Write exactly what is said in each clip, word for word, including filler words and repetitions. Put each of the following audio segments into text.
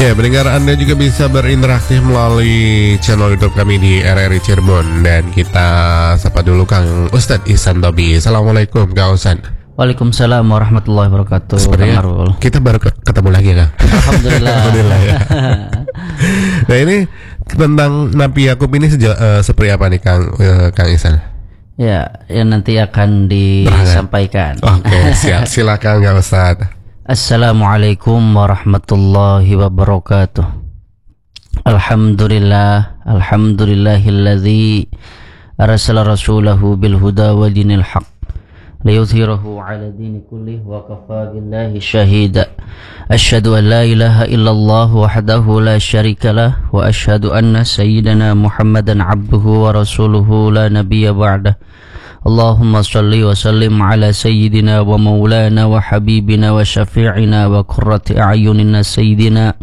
Ya, pendengar Anda juga bisa berinteraksi melalui channel YouTube kami di R R I Cirebon. Dan kita sapa dulu Kang Ustadz Ihsan Tobi. Assalamualaikum Kang Ustadz. Waalaikumsalam warahmatullahi wabarakatuh. Sepertinya kita baru ketemu lagi Kang. Alhamdulillah. Alhamdulillah ya. Nah ini tentang Nabi Yakub ini seja, uh, seperti apa nih Kang uh, Kang Ihsan? Ya, yang nanti akan disampaikan. Oke, okay, siap. Silakan Kang Ustadz. Assalamualaikum warahmatullahi wabarakatuh. Alhamdulillah, alhamdulillahilladzi arsala rasulahu bil huda wa dinil haq liyudhhirahu ala dini kullih wa kafa billahi syahida. Asyhadu an la ilaha illallah wahdahu la syarika lah wa asyhadu anna sayyidana Muhammadan abduhu wa rasuluhu la nabiyya ba'dah. Allahumma salli wa sallim ala sayyidina wa maulana wa habibina wa syafi'ina wa qurrati a'yunina sayyidina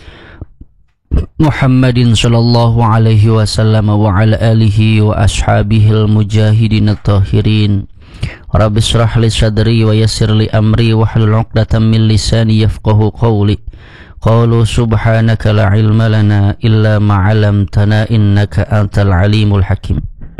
Muhammadin sallallahu alaihi wasallam wa ala alihi wa ashabihil mujahidin at-tahirin. Rabbi shrah li sadri wa yassir li amri wa hlul 'uqdatam min lisani yafqahu qawli. Qalu subhanaka la ilma lana illa ma 'allamtana innaka antal alimul hakim.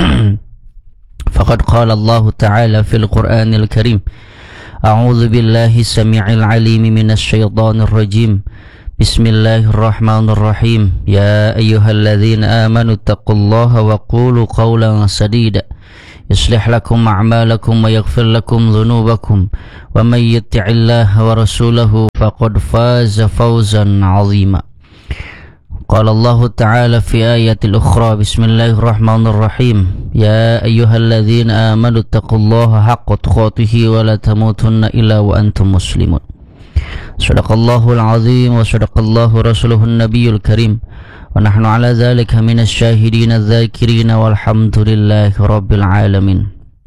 فقد قال الله تعالى في القرآن الكريم أعوذ بالله السميع العليم من الشيطان الرجيم بسم الله الرحمن الرحيم يا أيها الذين آمنوا اتقوا الله وقولوا قولا سديدا يصلح لكم أعمالكم ويغفر لكم ذنوبكم ومن يطع الله ورسوله فقد فاز فوزا عظيما. قال الله تعالى في آية الأخرى بسم الله الرحمن الرحيم يا أيها الذين آمنوا اتقوا الله حق تقاته ولا تموتن إلا وأنتم مسلمون. صدق الله العظيم وصدق الله رسوله النبي الكريم ونحن على ذلك من الشاهدين الذاكرين والحمد لله رب العالمين.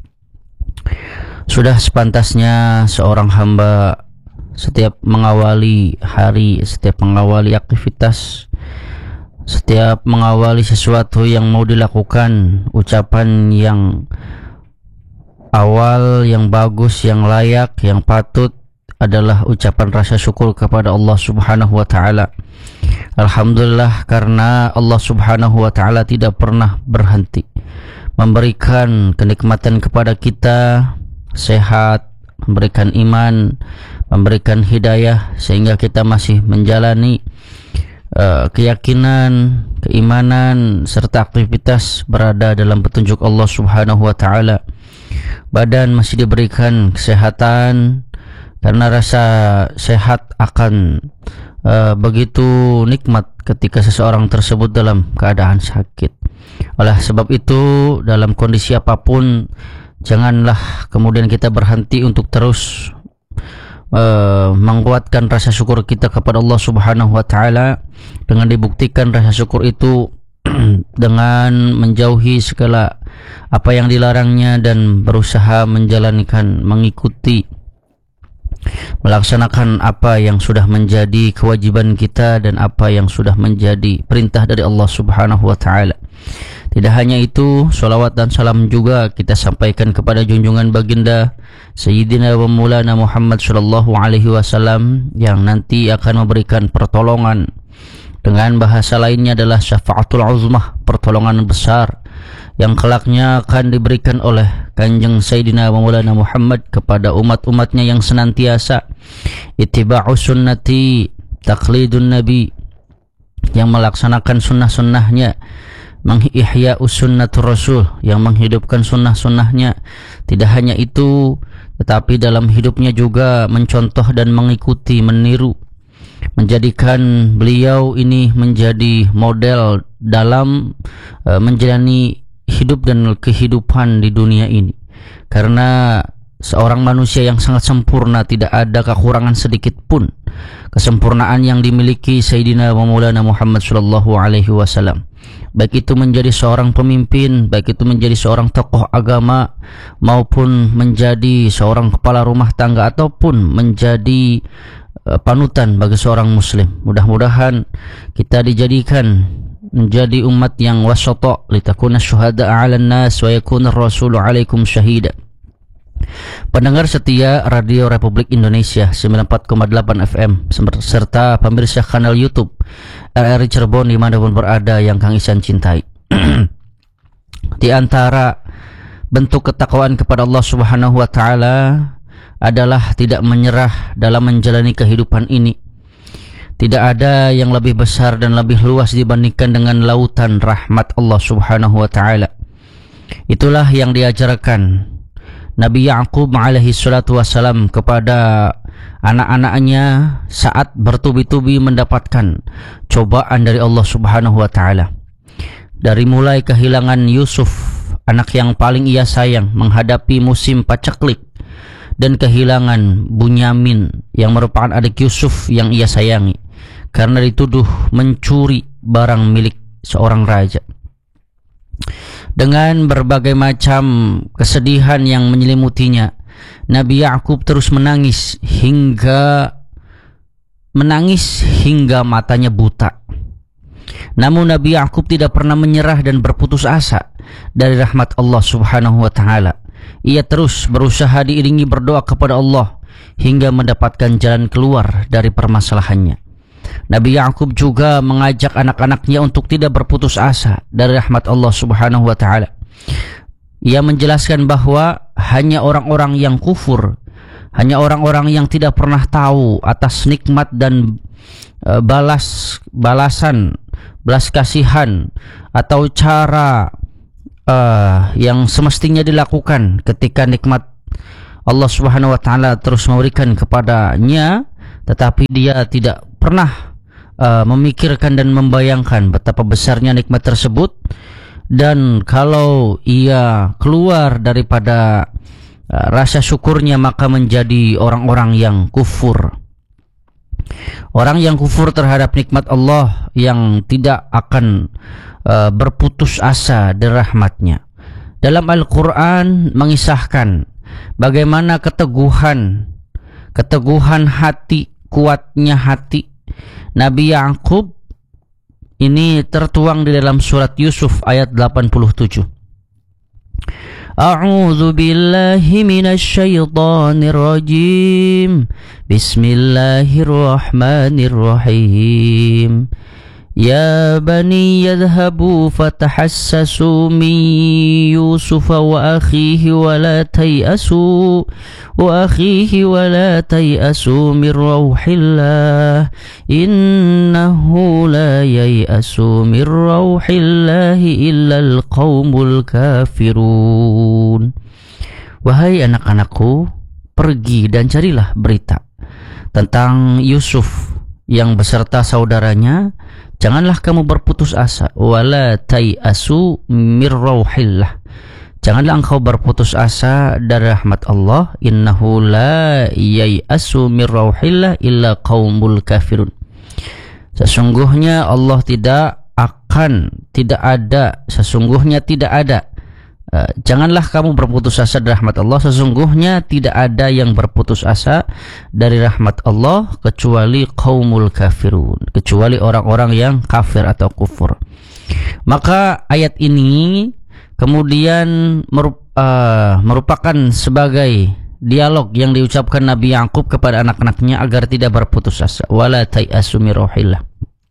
Sudah sepantasnya seorang hamba setiap mengawali hari, setiap mengawali aktivitas, setiap mengawali sesuatu yang mau dilakukan, ucapan yang awal, yang bagus, yang layak, yang patut adalah ucapan rasa syukur kepada Allah Subhanahu wa taala. Alhamdulillah, karena Allah Subhanahu wa taala tidak pernah berhenti memberikan kenikmatan kepada kita, sehat, memberikan iman, memberikan hidayah sehingga kita masih menjalani Uh, keyakinan, keimanan serta aktivitas berada dalam petunjuk Allah Subhanahu wa taala. Badan masih diberikan kesehatan, karena rasa sehat akan uh, begitu nikmat ketika seseorang tersebut dalam keadaan sakit. Oleh sebab itu, dalam kondisi apapun janganlah kemudian kita berhenti untuk terus Uh, menguatkan rasa syukur kita kepada Allah Subhanahu wa taala dengan dibuktikan rasa syukur itu dengan menjauhi segala apa yang dilarangnya dan berusaha menjalankan, mengikuti, melaksanakan apa yang sudah menjadi kewajiban kita dan apa yang sudah menjadi perintah dari Allah Subhanahu wa taala. Tidak hanya itu, salawat dan salam juga kita sampaikan kepada junjungan baginda Sayyidina wa Maulana Muhammad sallallahu alaihi wasallam yang nanti akan memberikan pertolongan. Dengan bahasa lainnya adalah syafaatul uzmah, pertolongan besar yang kelaknya akan diberikan oleh Kanjeng Sayyidina wa Maulana Muhammad kepada umat-umatnya yang senantiasa ittiba'us sunnati, taqlidun nabi, yang melaksanakan sunnah-sunnahnya, mengihya'us sunnatur rasul, yang menghidupkan sunnah-sunnahnya. Tidak hanya itu, tetapi dalam hidupnya juga mencontoh dan mengikuti, meniru, menjadikan beliau ini menjadi model dalam uh, menjalani hidup dan kehidupan di dunia ini. Karena seorang manusia yang sangat sempurna, tidak ada kekurangan sedikit pun. Kesempurnaan yang dimiliki Sayyidina wa Maulana Muhammad sallallahu alaihi wasallam, baik itu menjadi seorang pemimpin, baik itu menjadi seorang tokoh agama, maupun menjadi seorang kepala rumah tangga, ataupun menjadi uh, panutan bagi seorang muslim. Mudah-mudahan kita dijadikan menjadi umat yang wasata, litakuna syuhada'a 'alan nas wa yakuna ar-rasulu 'alaikum syahida. Pendengar setia Radio Republik Indonesia sembilan puluh empat koma delapan F M serta pemirsa kanal YouTube R R I Cirebon dimanapun berada yang Kang Ihsan cintai. Di antara bentuk ketakwaan kepada Allah Subhanahu wa taala adalah tidak menyerah dalam menjalani kehidupan ini. Tidak ada yang lebih besar dan lebih luas dibandingkan dengan lautan rahmat Allah Subhanahu wa taala. Itulah yang diajarkan Nabi Ya'qub alaihi salatu wassalam kepada anak-anaknya saat bertubi-tubi mendapatkan cobaan dari Allah Subhanahu wa taala. Dari mulai kehilangan Yusuf, anak yang paling ia sayang, menghadapi musim paceklik, dan kehilangan Bunyamin yang merupakan adik Yusuf yang ia sayangi karena dituduh mencuri barang milik seorang raja. Dengan berbagai macam kesedihan yang menyelimutinya, Nabi Ya'qub terus menangis hingga menangis hingga matanya buta. Namun Nabi Ya'qub tidak pernah menyerah dan berputus asa dari rahmat Allah Subhanahu wa taala. Ia terus berusaha diiringi berdoa kepada Allah hingga mendapatkan jalan keluar dari permasalahannya. Nabi Ya'qub juga mengajak anak-anaknya untuk tidak berputus asa dari rahmat Allah Subhanahu wa taala. Ia menjelaskan bahwa hanya orang-orang yang kufur, hanya orang-orang yang tidak pernah tahu atas nikmat dan e, balas balasan, belas kasihan atau cara e, yang semestinya dilakukan ketika nikmat Allah Subhanahu wa taala terus memberikan kepadanya, tetapi dia tidak pernah uh, memikirkan dan membayangkan betapa besarnya nikmat tersebut, dan kalau ia keluar daripada uh, rasa syukurnya maka menjadi orang-orang yang kufur. Orang yang kufur terhadap nikmat Allah yang tidak akan uh, berputus asa dari rahmatnya. Dalam Al-Quran mengisahkan bagaimana keteguhan keteguhan hati, kuatnya hati Nabi Ya'qub ini tertuang di dalam surat Yusuf ayat delapan puluh tujuh. A'udzu billahi minasy syaithanir rajim. Bismillahirrahmanirrahim. Ya bani yadhhabu fatahassasu min Yusuf wa akhihi wa la tayasu wa akhihi wa la tayasu min rauhillah innahu la yayasu min rauhillahi illa alqaumul kafirun. Wahai anak-anakku, pergi dan carilah berita tentang Yusuf yang beserta saudaranya. Janganlah kamu berputus asa, wala tayasu mir rauhillah. Janganlah engkau berputus asa dari rahmat Allah. Innahu la yayasu mir rauhillah illa qaumul kafirun. Sesungguhnya Allah tidak akan, tidak ada, sesungguhnya tidak ada. Uh, janganlah kamu berputus asa dari rahmat Allah. Sesungguhnya tidak ada yang berputus asa dari rahmat Allah kecuali qaumul kafirun, kecuali orang-orang yang kafir atau kufur. Maka ayat ini kemudian merup, uh, merupakan sebagai dialog yang diucapkan Nabi Ya'qub kepada anak-anaknya agar tidak berputus asa. Wala tayasu min rauhillah.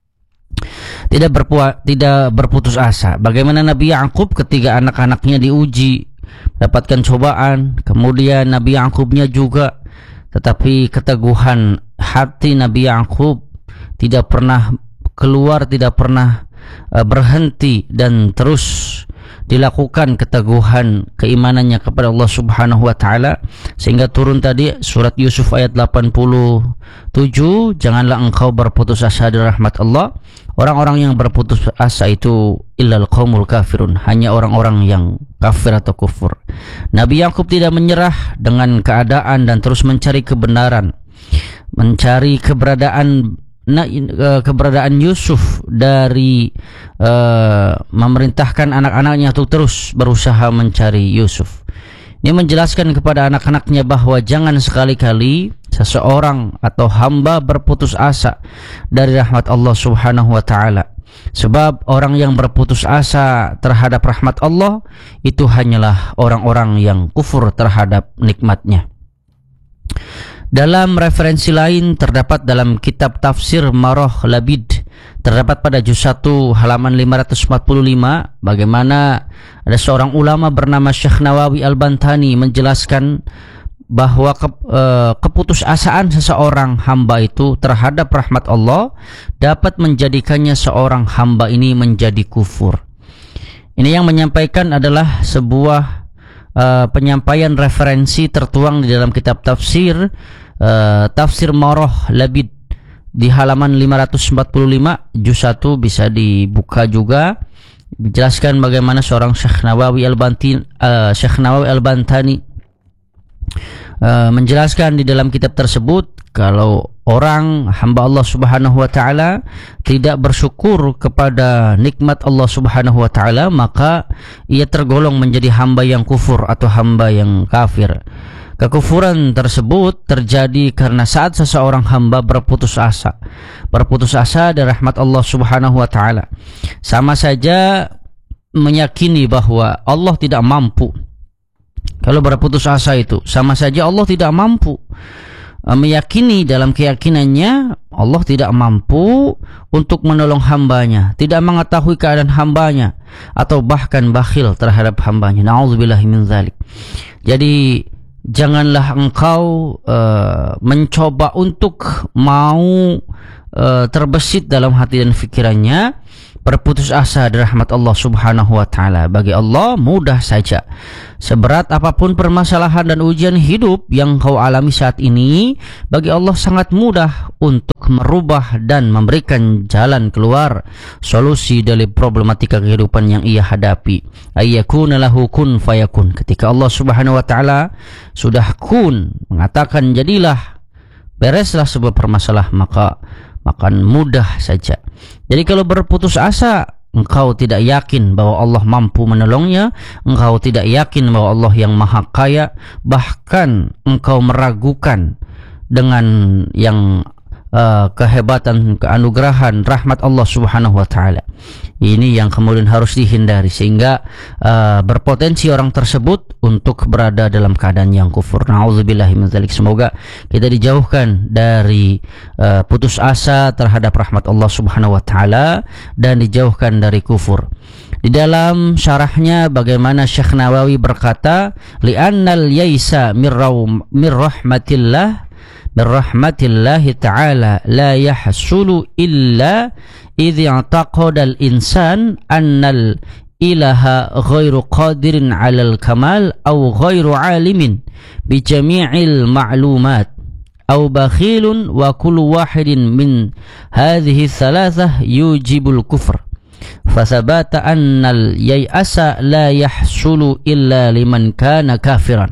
Tidak berpua, tidak berputus asa. Bagaimana Nabi Ya'qub ketika anak-anaknya diuji, mendapatkan cobaan, kemudian Nabi Ya'qubnya juga, tetapi keteguhan hati Nabi Ya'qub tidak pernah keluar, tidak pernah uh, berhenti, dan terus dilakukan keteguhan keimanannya kepada Allah Subhanahu wa taala, sehingga turun tadi surat Yusuf ayat delapan puluh tujuh, janganlah engkau berputus asa dari rahmat Allah. Orang-orang yang berputus asa itu illal qaumul kafirun, hanya orang-orang yang kafir atau kufur. Nabi Ya'qub tidak menyerah dengan keadaan dan terus mencari kebenaran, mencari keberadaan Nah, keberadaan Yusuf dari uh, memerintahkan anak-anaknya untuk terus berusaha mencari Yusuf. Ini menjelaskan kepada anak-anaknya bahwa jangan sekali-kali seseorang atau hamba berputus asa dari rahmat Allah Subhanahu wa taala. Sebab orang yang berputus asa terhadap rahmat Allah itu hanyalah orang-orang yang kufur terhadap nikmatnya. Dalam referensi lain terdapat dalam kitab tafsir Marah Labid, terdapat pada juz satu halaman lima ratus empat puluh lima, bagaimana ada seorang ulama bernama Syekh Nawawi Al-Bantani menjelaskan bahwa ke, e, keputusasaan seseorang hamba itu terhadap rahmat Allah dapat menjadikannya seorang hamba ini menjadi kufur. Ini yang menyampaikan adalah sebuah e, penyampaian referensi tertuang di dalam kitab tafsir e, Tafsir Marah Labid di halaman lima ratus empat puluh lima juz satu, bisa dibuka juga. Dijelaskan bagaimana seorang Syekh Nawawi Al-Bantani e, Syekh Nawawi Al-Bantani Uh, menjelaskan di dalam kitab tersebut kalau orang hamba Allah Subhanahu wa taala tidak bersyukur kepada nikmat Allah Subhanahu wa taala, maka ia tergolong menjadi hamba yang kufur atau hamba yang kafir. Kekufuran tersebut terjadi karena saat seseorang hamba berputus asa. Berputus asa dari rahmat Allah Subhanahu wa taala. Sama saja meyakini bahwa Allah tidak mampu. Kalau berputus asa itu sama saja Allah tidak mampu. Meyakini dalam keyakinannya Allah tidak mampu untuk menolong hambanya, tidak mengetahui keadaan hambanya, atau bahkan bakhil terhadap hambanya. Na'udzubillahi min dzalik. Jadi janganlah engkau uh, mencoba untuk mau uh, terbesit dalam hati dan pikirannya berputus asa dari rahmat Allah Subhanahu wa taala. Bagi Allah mudah saja. Seberat apapun permasalahan dan ujian hidup yang kau alami saat ini, bagi Allah sangat mudah untuk merubah dan memberikan jalan keluar, solusi dari problematika kehidupan yang ia hadapi. Ayyakuna lahu kun fayakun. Ketika Allah Subhanahu wa taala sudah kun, mengatakan jadilah, bereslah sebuah permasalahan, maka makan mudah saja. Jadi kalau berputus asa, engkau tidak yakin bahwa Allah mampu menolongnya, engkau tidak yakin bahwa Allah yang maha kaya, bahkan engkau meragukan dengan yang uh, kehebatan, keanugerahan, rahmat Allah Subhanahu wa taala. Ini yang kemudian harus dihindari, sehingga uh, berpotensi orang tersebut untuk berada dalam keadaan yang kufur. Na'udzubillahi min dzalik. Semoga kita dijauhkan dari uh, putus asa terhadap rahmat Allah Subhanahu wa taala dan dijauhkan dari kufur. Di dalam syarahnya bagaimana Syekh Nawawi berkata, li'annal yaisa mir rahmatillah birrahmatillahi ta'ala la yahsulu illa idh i'taqada al-insan annal ilaha ghairu qadirin 'alal kamal aw ghairu 'alimin bi jami'il ma'lumat aw bakhilun wa kullu wahidin min hadhihi thalathah yujibul kufr fathabata annal yai'asa la yahsulu illa liman kana kafiran.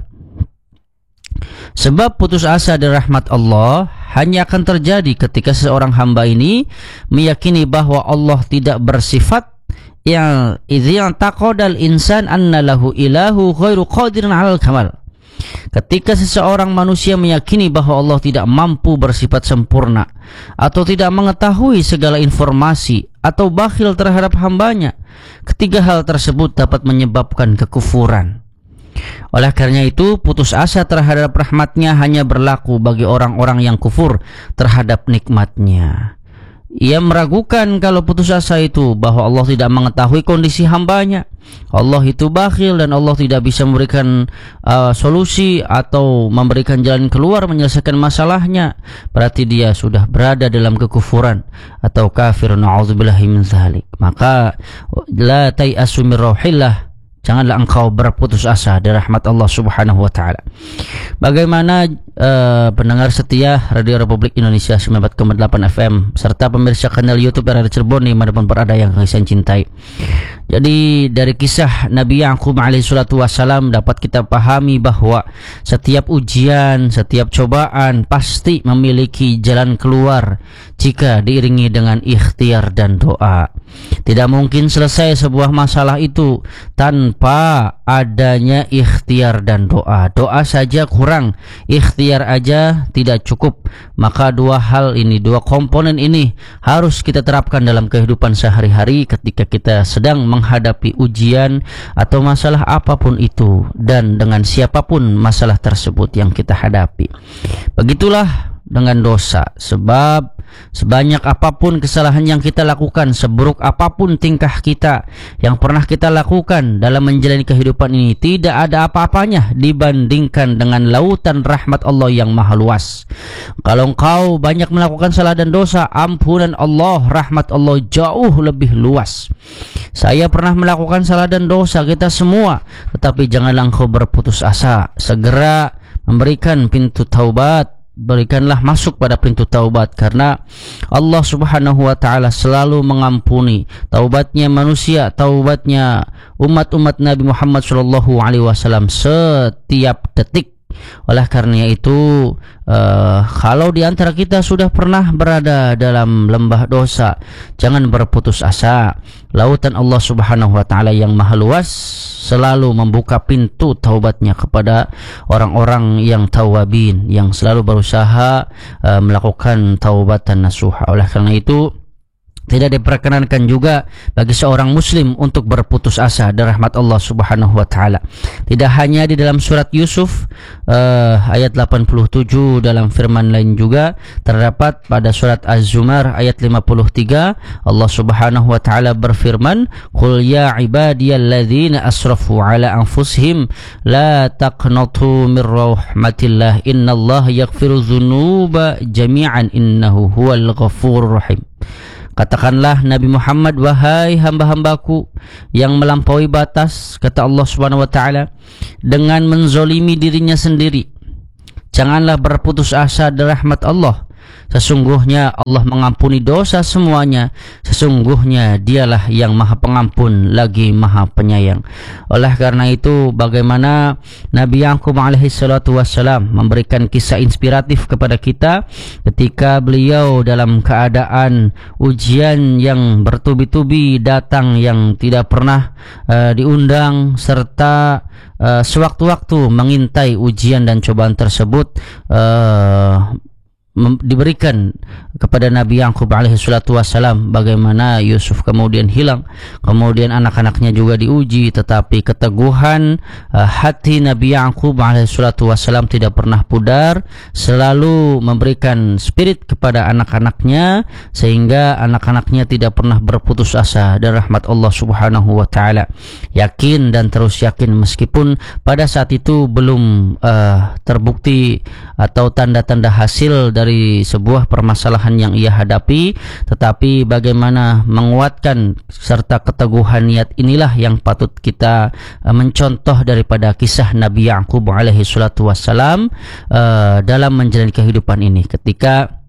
Sebab putus asa dari rahmat Allah hanya akan terjadi ketika seorang hamba ini meyakini bahwa Allah tidak bersifat yang idzan taqadal insan anna lahu ilahu ghairu qadirin 'alal kamal. Ketika seseorang manusia meyakini bahwa Allah tidak mampu bersifat sempurna atau tidak mengetahui segala informasi atau bakhil terhadap hambanya, ketiga hal tersebut dapat menyebabkan kekufuran. Oleh karena itu, putus asa terhadap rahmatnya hanya berlaku bagi orang-orang yang kufur terhadap nikmatnya. Ia meragukan kalau putus asa itu bahwa Allah tidak mengetahui kondisi hambanya, Allah itu bakhil dan Allah tidak bisa memberikan uh, solusi atau memberikan jalan keluar menyelesaikan masalahnya. Berarti dia sudah berada dalam kekufuran atau kafir. Na'udzubillahi min dzalik. Maka la tai'asu min rauhillah, janganlah engkau berputus asa dari rahmat Allah Subhanahu wa taala. Bagaimana uh, pendengar setia Radio Republik Indonesia sembilan puluh empat koma delapan F M serta pemirsa kanal YouTube R R Cirebon dimanapun berada yang kalian cintai. Jadi dari kisah Nabi Ya'qub alaihi salatu wassalam dapat kita pahami bahwa setiap ujian, setiap cobaan pasti memiliki jalan keluar jika diiringi dengan ikhtiar dan doa. Tidak mungkin selesai sebuah masalah itu tanpa tanpa adanya ikhtiar dan doa. Doa saja kurang, ikhtiar aja tidak cukup. Maka dua hal ini, dua komponen ini harus kita terapkan dalam kehidupan sehari-hari ketika kita sedang menghadapi ujian atau masalah apapun itu, dan dengan siapapun masalah tersebut yang kita hadapi. Begitulah dengan dosa, sebab sebanyak apapun kesalahan yang kita lakukan, seburuk apapun tingkah kita yang pernah kita lakukan dalam menjalani kehidupan ini, tidak ada apa-apanya dibandingkan dengan lautan rahmat Allah yang maha luas. Kalau engkau banyak melakukan salah dan dosa, ampunan Allah, rahmat Allah jauh lebih luas. Saya pernah melakukan salah dan dosa, kita semua, tetapi janganlah engkau berputus asa. Segera memberikan pintu taubat, berikanlah masuk pada pintu taubat, karena Allah Subhanahu wa taala selalu mengampuni taubatnya manusia, taubatnya umat-umat Nabi Muhammad sallallahu alaihi wasallam setiap detik. Oleh karena itu, uh, kalau di antara kita sudah pernah berada dalam lembah dosa, jangan berputus asa. Lautan Allah Subhanahu wa taala yang maha luas selalu membuka pintu taubatnya kepada orang-orang yang tawabin, yang selalu berusaha uh, melakukan taubatan nasuha. Oleh karena itu, tidak diperkenankan juga bagi seorang muslim untuk berputus asa dari rahmat Allah Subhanahu wa taala. Tidak hanya di dalam surat Yusuf uh, ayat delapan puluh tujuh, dalam firman lain juga terdapat pada surat Az-Zumar ayat lima puluh tiga, Allah Subhanahu wa taala berfirman, "Qul ya ibadiyalladzina asrafu ala anfusihim la taqnatu mir rahmatillah innallaha yaghfiru dzunuba jami'an innahu huwal ghafurur rahim." Katakanlah Nabi Muhammad, wahai hamba-hambaku yang melampaui batas, kata Allah Subhanahu wa taala, dengan menzolimi dirinya sendiri, janganlah berputus asa dari rahmat Allah. Sesungguhnya Allah mengampuni dosa semuanya. Sesungguhnya dialah yang maha pengampun lagi maha penyayang. Oleh karena itu, bagaimana Nabi Yaqub alaihi salatu wassalam memberikan kisah inspiratif kepada kita ketika beliau dalam keadaan ujian yang bertubi-tubi datang, yang tidak pernah uh, diundang, serta uh, sewaktu-waktu mengintai ujian dan cobaan tersebut uh, diberikan kepada Nabi Yaqub alaihi salatu wassalam. Bagaimana Yusuf kemudian hilang, kemudian anak-anaknya juga diuji, tetapi keteguhan uh, hati Nabi Yaqub alaihi salatu wassalam tidak pernah pudar, selalu memberikan spirit kepada anak-anaknya, sehingga anak-anaknya tidak pernah berputus asa dari rahmat Allah Subhanahu wa taala. Yakin dan terus yakin, meskipun pada saat itu belum uh, terbukti atau tanda-tanda hasil dari dari sebuah permasalahan yang ia hadapi, tetapi bagaimana menguatkan serta keteguhan niat inilah yang patut kita uh, mencontoh daripada kisah Nabi Yaqub alaihi salatu wassalam uh, dalam menjalani kehidupan ini. Ketika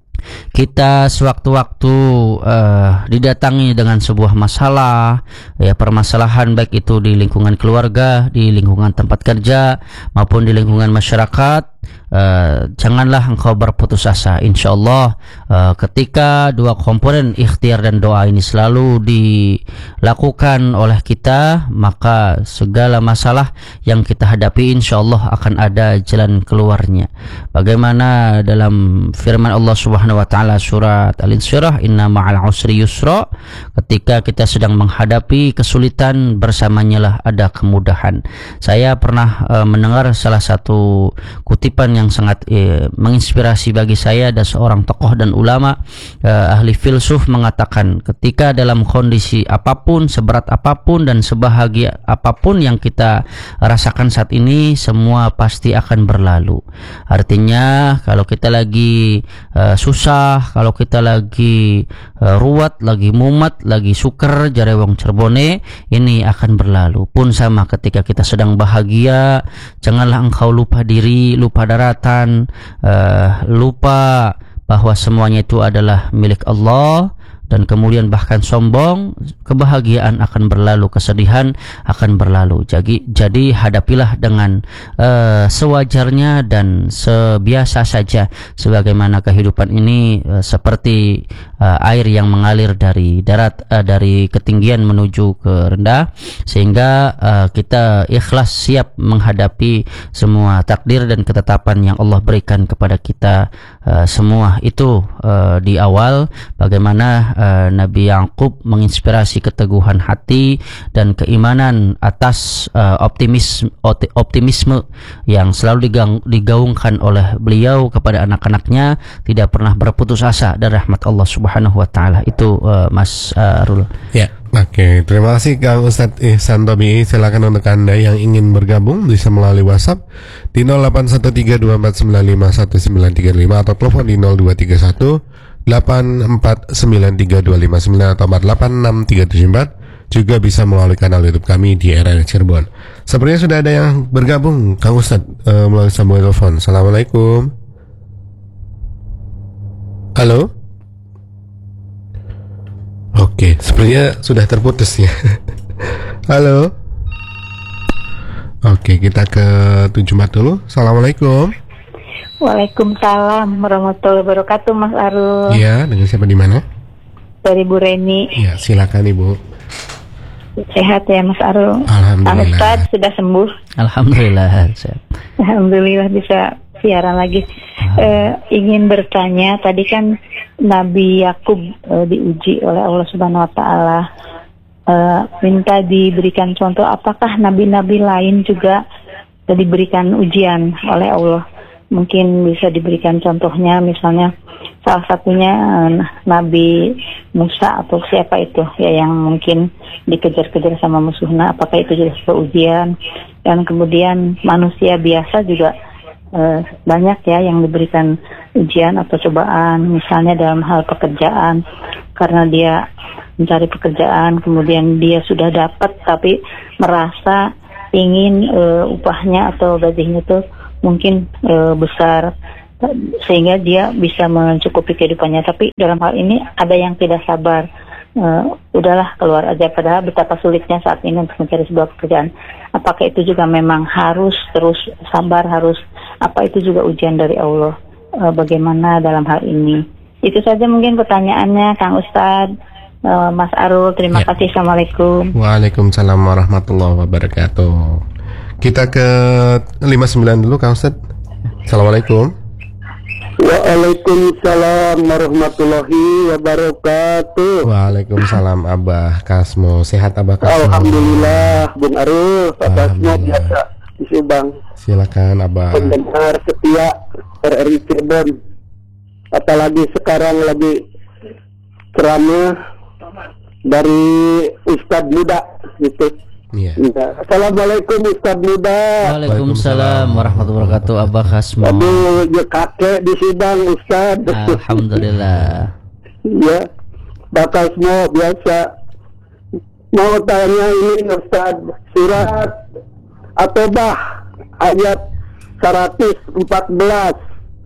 kita sewaktu-waktu uh, didatangi dengan sebuah masalah, ya permasalahan baik itu di lingkungan keluarga, di lingkungan tempat kerja, maupun di lingkungan masyarakat, Uh, janganlah engkau berputus asa. InsyaAllah uh, ketika dua komponen ikhtiar dan doa ini selalu dilakukan oleh kita, maka segala masalah yang kita hadapi InsyaAllah akan ada jalan keluarnya. Bagaimana dalam firman Allah Subhanahu wa taala surat Al-Insyirah, inna ma'al usri yusra, ketika kita sedang menghadapi kesulitan, bersamanya lah ada kemudahan. Saya pernah uh, mendengar salah satu kutipan yang sangat eh, menginspirasi bagi saya, ada seorang tokoh dan ulama eh, ahli filsuf mengatakan, ketika dalam kondisi apapun, seberat apapun dan sebahagia apapun yang kita rasakan saat ini, semua pasti akan berlalu. Artinya kalau kita lagi eh, susah, kalau kita lagi eh, ruwet, lagi mumet, lagi suker, jarewong cerbone, ini akan berlalu. Pun sama ketika kita sedang bahagia, janganlah engkau lupa diri, lupa daratan, uh, lupa bahwa semuanya itu adalah milik Allah, dan kemudian bahkan sombong. Kebahagiaan akan berlalu, kesedihan akan berlalu. Jadi, jadi hadapilah dengan uh, sewajarnya dan sebiasa saja, sebagaimana kehidupan ini uh, seperti uh, air yang mengalir dari darat uh, dari ketinggian menuju ke rendah, sehingga uh, kita ikhlas siap menghadapi semua takdir dan ketetapan yang Allah berikan kepada kita uh, semua. Itu uh, di awal bagaimana uh, Nabi Yakub menginspirasi keteguhan hati dan keimanan atas uh, optimisme optimisme yang selalu digang, digaungkan oleh beliau kepada anak-anaknya, tidak pernah berputus asa dari rahmat Allah Subhanahu wa taala. Itu uh, Mas uh, Arul. Ya, oke. Okay. Terima kasih Kang Ustadz Ihsan Tobi. Silakan untuk Anda yang ingin bergabung bisa melalui WhatsApp di nol delapan satu tiga dua empat sembilan lima satu sembilan tiga lima atau telepon di nol dua tiga satu delapan empat sembilan tiga dua lima sembilan atau empat delapan enam tiga tujuh empat. Juga bisa melalui kanal YouTube kami di R R I Cirebon. Sepertinya sudah ada yang bergabung, Kang Ustadz, uh, melalui sambungan telepon. Assalamualaikum. Halo. Oke, sepertinya sudah terputus ya. Halo. Oke, kita ke tujuh empat dulu. Assalamualaikum. Waalaikumsalam warahmatullahi wabarakatuh, Mas Arul. Iya, dengan siapa di mana? Dari Bu Reni. Ya, silakan Ibu. Sehat ya Mas Arul. Alhamdulillah. Ustaz sudah sembuh. Alhamdulillah sehat. Alhamdulillah bisa siaran lagi. Eh, ingin bertanya, tadi kan Nabi Yakub eh, diuji oleh Allah Subhanahu Wa Taala. Eh, minta diberikan contoh, apakah nabi-nabi lain juga diberikan ujian oleh Allah? Mungkin bisa diberikan contohnya, misalnya salah satunya uh, Nabi Musa atau siapa itu ya yang mungkin dikejar-kejar sama musuhnya, apakah itu juga sebuah ujian? Dan kemudian manusia biasa juga uh, banyak ya yang diberikan ujian atau cobaan, misalnya dalam hal pekerjaan, karena dia mencari pekerjaan, kemudian dia sudah dapat tapi merasa ingin uh, upahnya atau gajinya itu mungkin uh, besar, sehingga dia bisa mencukupi kehidupannya. Tapi dalam hal ini ada yang tidak sabar, uh, udahlah keluar aja, padahal betapa sulitnya saat ini untuk mencari sebuah pekerjaan. Apakah itu juga memang harus terus sabar, harus apa itu juga ujian dari Allah? Uh, bagaimana dalam hal ini? Itu saja mungkin pertanyaannya, Kang Ustadz, uh, Mas Arul. Terima ya. kasih. Assalamualaikum. Waalaikumsalam warahmatullahi wabarakatuh. Kita ke lima sembilan dulu, Kang Ustadz. Assalamualaikum. Waalaikumsalam warahmatullahi wabarakatuh. Waalaikumsalam Abah Kasmo. Sehat Abah Kasmo? Alhamdulillah, Bung Arul. Pak Kasmo biasa di Subang. Silakan Abah. Pendengar setia R R I Cirebon. Apalagi sekarang lagi ceramah dari Ustadz muda gitu. Iya. Assalamualaikum Ustadz muda. Waalaikumsalam warahmatullahi wabarakatuh, Abah Kasmo. Aduh, ya kakek di Subang Ustadz. Alhamdulillah. Ya, Pak Kasmo biasa. Mau tanya ini Ustadz, surat At-Taubah ayat seratus empat belas.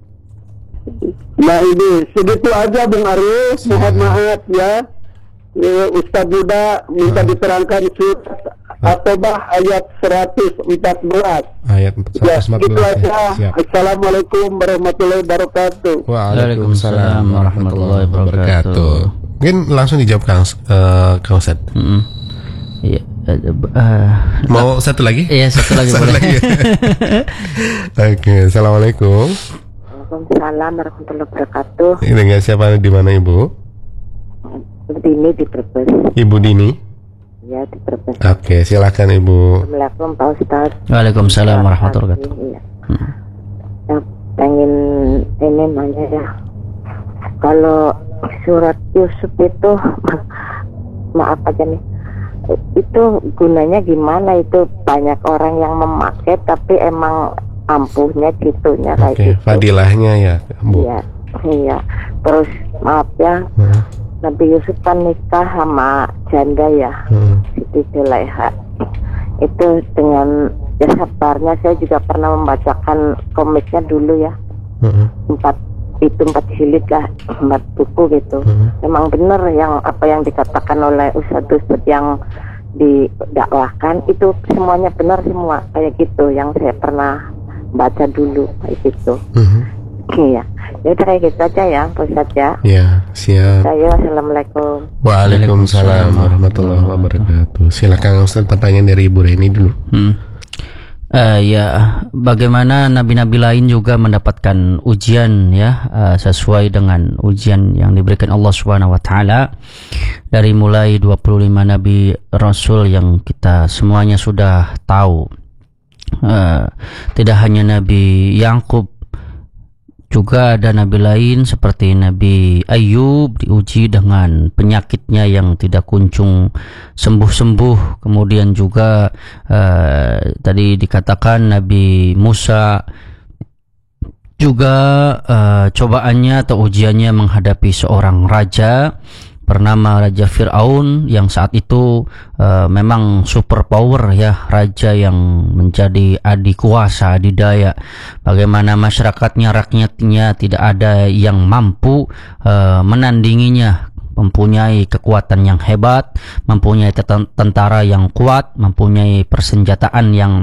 Nah ini segitu aja Bung Arif, mohon maaf ya. Ya, Ustadz muda minta diterangkan surat At-Taubah ayat seratus empat belas. Ayat ya, seratus empat belas. Gitu aja. Ya, Assalamualaikum warahmatullahi wabarakatuh. Waalaikumsalam warahmatullahi wabarakatuh. Mungkin langsung dijawab Kang uh, Kang Ustadz. Mm-hmm. Iya. Uh, Mau satu lagi? Iya, satu lagi boleh. Oke, okay, assalamualaikum. Waalaikumsalam warahmatullahi wabarakatuh. Ini dengan siapa di mana Ibu? Dini di Brebes. Ibu Dini? Ya, di Brebes. Oke, okay, silakan Ibu. Assalamualaikum Pak Ustadz. Waalaikumsalam warahmatullahi wabarakatuh. Iya. Hmm. Ya, pengen ini nanya ya. Kalau surat Yusuf itu maaf aja nih. Itu gunanya gimana? Itu banyak orang yang memakai tapi emang ampuhnya gitunya kayak okay, gitu. Fadilahnya ya, Bu. Iya, iya. Terus maaf ya. Hmm. Nabi Yusuf kan nikah sama janda ya, hmm. Siti Zulaiha. Itu dengan ya sabarnya, saya juga pernah membacakan komiknya dulu ya, hmm. empat itu empat jilid lah, empat buku gitu. Hmm. Memang benar yang apa yang dikatakan oleh ustadz-ustadz yang didakwahkan itu semuanya benar semua kayak gitu yang saya pernah baca dulu kayak gitu. Hmm. Iya. Ya udah kayak gitu aja ya, Pak Ustadz ya. Ya, siap. Saya assalamualaikum. Waalaikumsalam warahmatullahi wabarakatuh. Silakan Ustaz, pertanyaan dari Ibu Reni dulu. Hmm. Uh, ya, bagaimana nabi-nabi lain juga mendapatkan ujian ya, uh, sesuai dengan ujian yang diberikan Allah Subhanahu wa taala dari mulai dua puluh lima nabi rasul yang kita semuanya sudah tahu. Uh, tidak hanya Nabi Yakub, juga ada nabi lain seperti Nabi Ayub diuji dengan penyakitnya yang tidak kunjung sembuh-sembuh. Kemudian juga uh, tadi dikatakan Nabi Musa juga uh, cobaannya atau ujiannya menghadapi seorang raja bernama Raja Fir'aun yang saat itu uh, memang super power ya, raja yang menjadi adikuasa, adidaya. Bagaimana masyarakatnya, rakyatnya tidak ada yang mampu uh, menandinginya, mempunyai kekuatan yang hebat, mempunyai tentara yang kuat, mempunyai persenjataan yang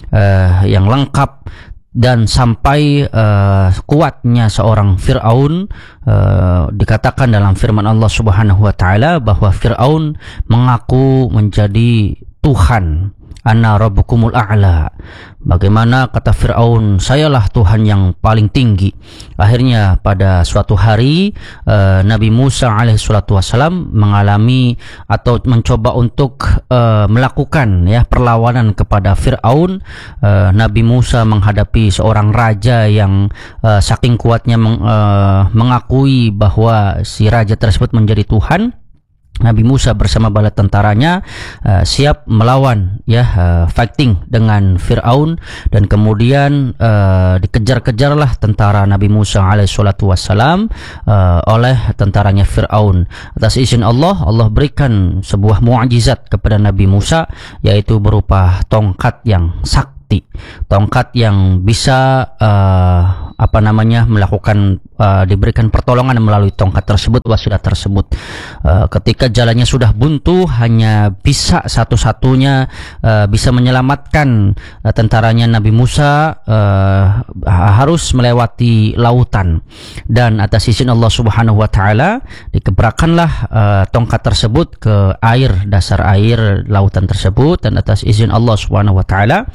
uh, yang lengkap. Dan sampai uh, kuatnya seorang Fir'aun, uh, dikatakan dalam firman Allah Subhanahu wa taala bahwa Fir'aun mengaku menjadi Tuhan. Ana rabbukumul a'la. Bagaimana kata Fir'aun, sayalah Tuhan yang paling tinggi. Akhirnya pada suatu hari uh, Nabi Musa alaihissalatu wassalam mengalami atau mencoba untuk uh, melakukan ya perlawanan kepada Fir'aun. uh, Nabi Musa menghadapi seorang raja yang uh, saking kuatnya meng, uh, mengakui bahwa si raja tersebut menjadi Tuhan. Nabi Musa bersama bala tentaranya uh, siap melawan ya, uh, fighting dengan Fir'aun, dan kemudian uh, dikejar-kejarlah tentara Nabi Musa alaihissalatu wassalam uh, oleh tentaranya Fir'aun. Atas izin Allah, Allah berikan sebuah mukjizat kepada Nabi Musa, yaitu berupa tongkat yang sakti, tongkat yang bisa uh, apa namanya melakukan uh, diberikan pertolongan melalui tongkat tersebut, wasilah tersebut. Uh, ketika jalannya sudah buntu, hanya bisa satu-satunya uh, bisa menyelamatkan uh, tentaranya Nabi Musa uh, harus melewati lautan, dan atas izin Allah Subhanahu wa taala dikebrakanlah uh, tongkat tersebut ke air, dasar air lautan tersebut, dan atas izin Allah Subhanahu wa taala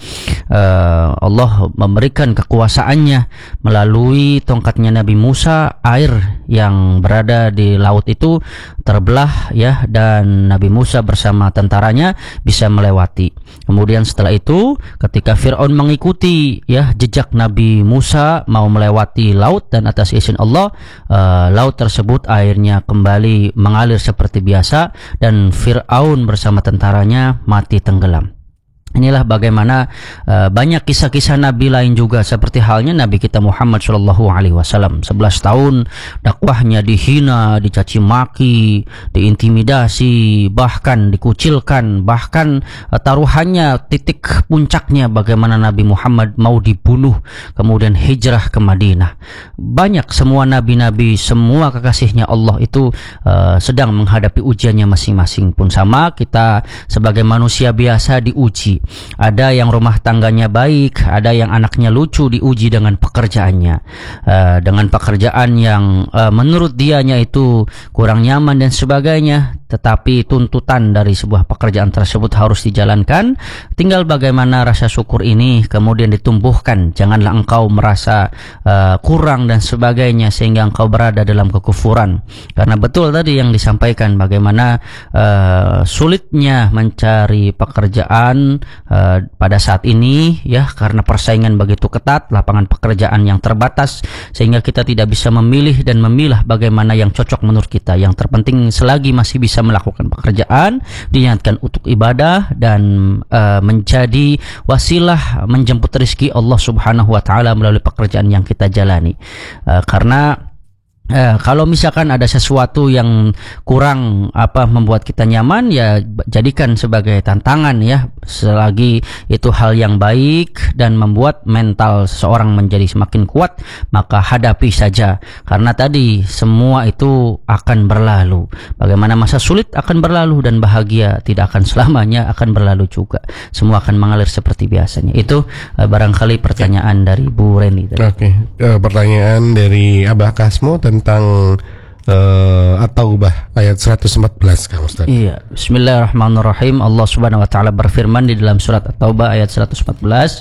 uh, Allah memberikan kekuasaannya melalui tongkatnya Nabi Musa. Air yang berada di laut itu terbelah ya, dan Nabi Musa bersama tentaranya bisa melewati. Kemudian setelah itu ketika Fir'aun mengikuti ya jejak Nabi Musa mau melewati laut, dan atas izin Allah uh, laut tersebut airnya kembali mengalir seperti biasa, dan Fir'aun bersama tentaranya mati tenggelam. Inilah bagaimana uh, banyak kisah-kisah Nabi lain juga, seperti halnya Nabi kita Muhammad shallallahu alaihi wasallam. sebelas tahun dakwahnya dihina, dicaci maki, diintimidasi, bahkan dikucilkan, bahkan uh, taruhannya titik puncaknya bagaimana Nabi Muhammad mau dibunuh, kemudian hijrah ke Madinah. Banyak semua nabi-nabi, semua kekasihnya Allah itu uh, sedang menghadapi ujiannya masing-masing. Pun sama, kita sebagai manusia biasa diuji. Ada yang rumah tangganya baik, ada yang anaknya lucu, diuji dengan pekerjaannya, uh, dengan pekerjaan yang uh, menurut dianya itu kurang nyaman dan sebagainya, tetapi tuntutan dari sebuah pekerjaan tersebut harus dijalankan. Tinggal bagaimana rasa syukur ini kemudian ditumbuhkan. Janganlah engkau merasa uh, kurang dan sebagainya sehingga engkau berada dalam kekufuran, karena betul tadi yang disampaikan bagaimana uh, sulitnya mencari pekerjaan Uh, pada saat ini ya, karena persaingan begitu ketat, lapangan pekerjaan yang terbatas, sehingga kita tidak bisa memilih dan memilah bagaimana yang cocok menurut kita. Yang terpenting selagi masih bisa melakukan pekerjaan, diniatkan untuk ibadah dan uh, menjadi wasilah menjemput rezeki Allah Subhanahu wa taala melalui pekerjaan yang kita jalani. Uh, karena Eh, kalau misalkan ada sesuatu yang kurang apa membuat kita nyaman, ya jadikan sebagai tantangan ya, selagi itu hal yang baik dan membuat mental seseorang menjadi semakin kuat, maka hadapi saja, karena tadi semua itu akan berlalu. Bagaimana masa sulit akan berlalu dan bahagia tidak akan selamanya akan berlalu juga, semua akan mengalir seperti biasanya. Itu eh, barangkali pertanyaan dari Bu Reni. Oke, okay. uh, pertanyaan dari Abah Kasmo tentang uh, At-Taubah ayat seratus empat belas, Kang Ustaz. Iya, bismillahirrahmanirrahim. Allah Subhanahu wa taala berfirman di dalam surat At-Taubah ayat seratus empat belas,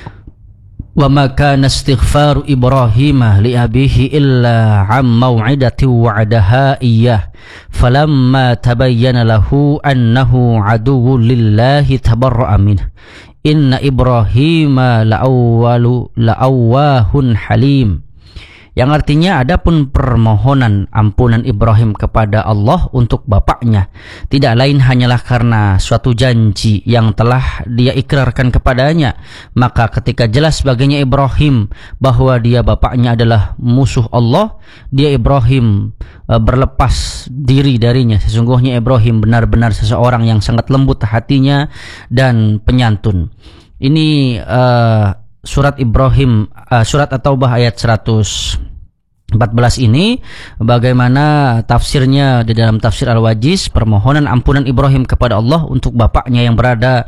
"Wa ma kana istighfaru Ibrahim li abihi illa 'am mau'idatin wa'adaha iyyah falamma tabayyana lahu annahu 'aduwwun lillahi tabarra'a minhu inna Ibrahima la'awwalu la'awwahun halim." Yang artinya, adapun permohonan ampunan Ibrahim kepada Allah untuk bapaknya tidak lain hanyalah karena suatu janji yang telah dia ikrarkan kepadanya. Maka ketika jelas baginya Ibrahim bahwa dia bapaknya adalah musuh Allah, dia Ibrahim e, berlepas diri darinya. Sesungguhnya Ibrahim benar-benar seseorang yang sangat lembut hatinya dan penyantun. Ini uh, surat Ibrahim, uh, surat At-Taubah ayat seratus empat belas ini, bagaimana tafsirnya di dalam tafsir Al-Wajiz, permohonan ampunan Ibrahim kepada Allah untuk bapaknya yang berada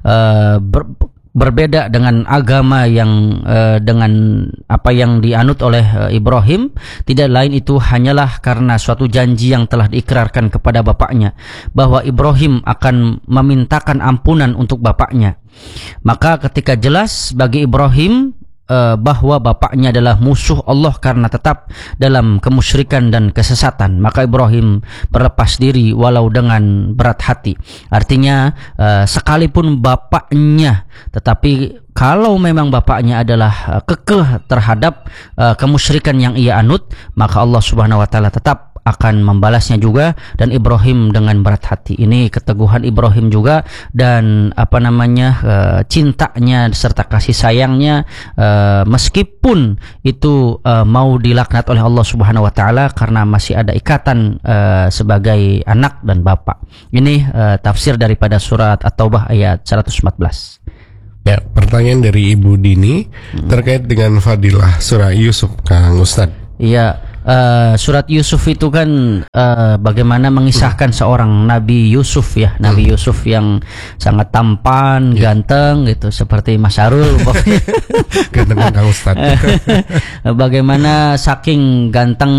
uh, ber, berbeda dengan agama yang uh, dengan apa yang dianut oleh uh, Ibrahim, tidak lain itu hanyalah karena suatu janji yang telah diikrarkan kepada bapaknya bahwa Ibrahim akan memintakan ampunan untuk bapaknya. Maka ketika jelas bagi Ibrahim uh, bahwa bapaknya adalah musuh Allah karena tetap dalam kemusyrikan dan kesesatan, maka Ibrahim berlepas diri walau dengan berat hati. Artinya uh, sekalipun bapaknya, tetapi kalau memang bapaknya adalah uh, kekeh terhadap uh, kemusyrikan yang ia anut, maka Allah Subhanahu wa taala tetap akan membalasnya juga, dan Ibrahim dengan berat hati. Ini keteguhan Ibrahim juga, dan apa namanya uh, cintanya serta kasih sayangnya, uh, meskipun itu uh, mau dilaknat oleh Allah Subhanahu wa taala karena masih ada ikatan uh, sebagai anak dan bapak. Ini uh, tafsir daripada surat At-Taubah ayat seratus empat belas. Ya, pertanyaan dari Ibu Dini hmm. terkait dengan fadilah surah Yusuf, Kang Ustaz. Iya, uh, surat Yusuf itu kan uh, bagaimana mengisahkan hmm. seorang Nabi Yusuf ya, Nabi hmm. Yusuf yang sangat tampan, ya. ganteng gitu, seperti Mas Arul. Ganteng Kang Ustaz. Bagaimana saking ganteng